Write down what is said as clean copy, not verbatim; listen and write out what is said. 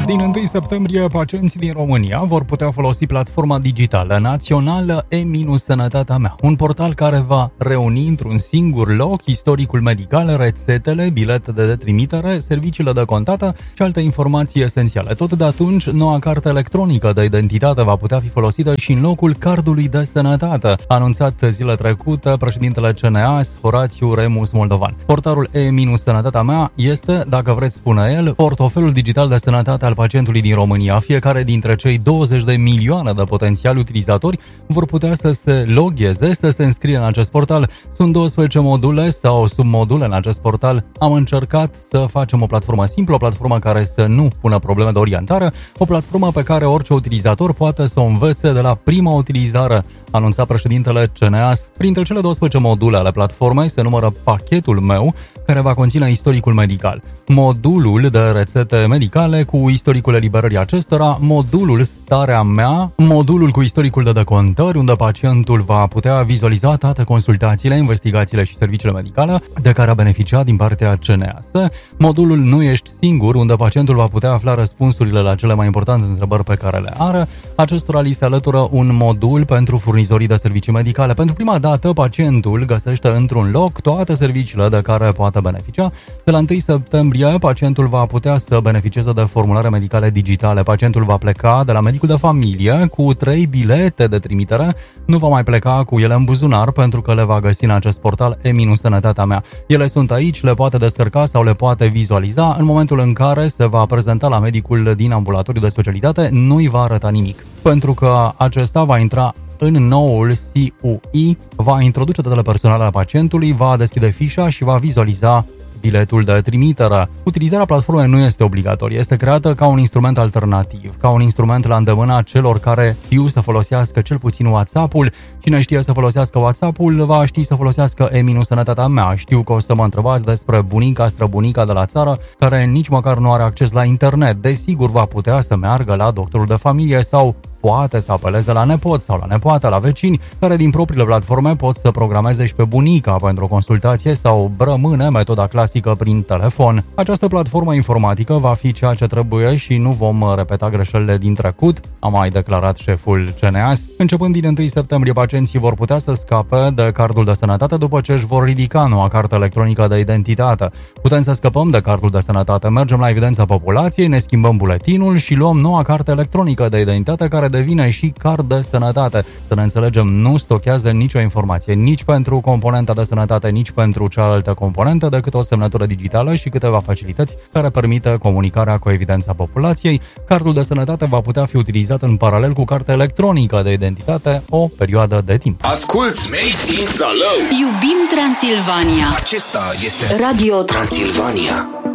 Din 1 septembrie, pacienții din România vor putea folosi platforma digitală națională E-Sănătatea Mea, un portal care va reuni într-un singur loc istoricul medical, rețetele, bilete de trimitere, serviciile de contată și alte informații esențiale. Tot de atunci, noua carte electronică de identitate va putea fi folosită și în locul cardului de sănătate, a anunțat zilele trecute președintele CNAS, Horațiu Remus Moldovan. Portalul E-Sănătatea Mea este, dacă vreți spune el, portofelul digital de sănătate al pacientului din România. Fiecare dintre cei 20 de milioane de potențiali utilizatori vor putea să se logheze, să se înscrie în acest portal. Sunt 12 module sau submodule în acest portal. Am încercat să facem o platformă simplă, o platformă care să nu pună probleme de orientare, o platformă pe care orice utilizator poate să o învețe de la prima utilizare, anunța președintele CNAS. Printre cele 12 module ale platformei se numără Pachetul meu, care va conține istoricul medical, modulul de rețete medicale cu istoricul eliberării acestora, modulul Starea mea, modulul cu istoricul de decontări, unde pacientul va putea vizualiza toate consultațiile, investigațiile și serviciile medicale de care a beneficiat din partea CNAS, modulul Nu ești singur, unde pacientul va putea afla răspunsurile la cele mai importante întrebări pe care le are. Acestora li se alătură un modul pentru furnizorii de servicii medicale. Pentru prima dată, pacientul găsește într-un loc toate serviciile de care poate beneficia. De la 1 septembrie, pacientul va putea să beneficieze de formulare medicale digitale. Pacientul va pleca de la medicul de familie cu 3 bilete de trimitere. Nu va mai pleca cu ele în buzunar, pentru că le va găsi în acest portal E-Sănătatea Mea. Ele sunt aici, le poate descărca sau le poate vizualiza. În momentul în care se va prezenta la medicul din ambulatoriu de specialitate, nu-i va arăta nimic, pentru că acesta va intra în noul CUI, va introduce datele personale ale pacientului, va deschide fișa și va vizualiza biletul de trimitere. Utilizarea platformei nu este obligatorie, este creată ca un instrument alternativ, ca un instrument la îndemâna celor care știu să folosească cel puțin WhatsApp-ul. Cine știe să folosească WhatsApp-ul va ști să folosească E-Sănătatea Mea. Știu că o să mă întrebați despre bunica, străbunica de la țară, care nici măcar nu are acces la internet. Desigur, va putea să meargă la doctorul de familie sau poate să apeleze la nepot sau la nepoată, la vecini, care din propriile platforme pot să programeze și pe bunica pentru o consultație sau rămâne metoda clasică prin telefon. Această platformă informatică va fi ceea ce trebuie și nu vom repeta greșelile din trecut, a mai declarat șeful CNAS. Începând din 1 septembrie, pacienții vor putea să scape de cardul de sănătate după ce își vor ridica noua carte electronică de identitate. Putem să scăpăm de cardul de sănătate, mergem la evidența populației, ne schimbăm buletinul și luăm noua carte electronică de identitate care devine și card de sănătate. Să ne înțelegem, nu stochează nicio informație, nici pentru componenta de sănătate, nici pentru cealaltă componentă, decât o semnătură digitală și câteva facilități care permite comunicarea cu evidența populației. Cardul de sănătate va putea fi utilizat în paralel cu cartea electronică de identitate o perioadă de timp. Asculți Made in Zalău! Iubim Transilvania! Acesta este Radio Transilvania.